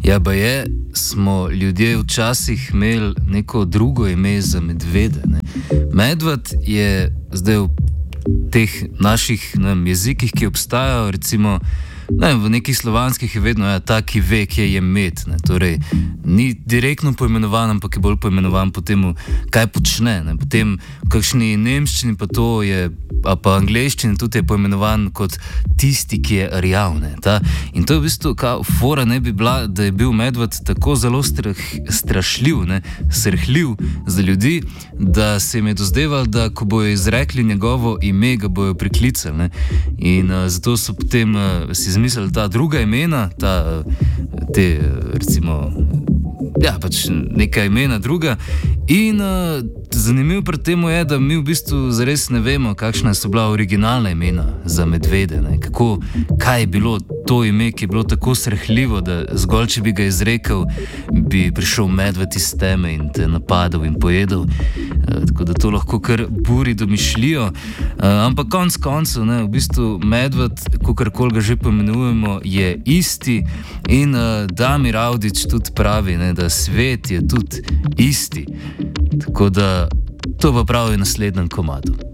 Ja, pa smo ljudje včasih imeli neko drugo ime za medvede. Ne? Medved je zdaj v teh naših jezikih, ki obstajajo, recimo v nekih slovanskih je vedno ta, ki ve, kje je med. Ne? Torej, ni direktno poimenovan, ampak je bolj poimenovan po tem, kaj počne. Ne? Potem v kakšni nemščini pa to je, a pa angleščini tudi je poimenovan kot tisti, ki je rjav. In to je v bistvu fora ne bi bila, da je bil medved tako zelo strašljiv, srhljiv za ljudi, da se jim je dozdevalo, da ko bojo izrekli njegovo ime, ga bojo priklicali. Ne? In zato so potem si izmislili ta druga imena, recimo, pač neka imena druga. In zanimivo pri tem je, da mi v bistvu zares ne vemo, kakšna so bila originalna imena za medvede. Kaj je bilo to ime, ki je bilo tako srhljivo, da zgolj, če bi ga izrekel, bi prišel medved iz teme in te napadal in pojedel. Tako da to lahko kar buri domišljijo. Ampak konec koncev, v bistvu medved, kakorkoli ga že pomenujemo, je isti. In Damir Audić tudi pravi, da svet je tudi isti. Tako da to pa pravi v naslednjem komadu.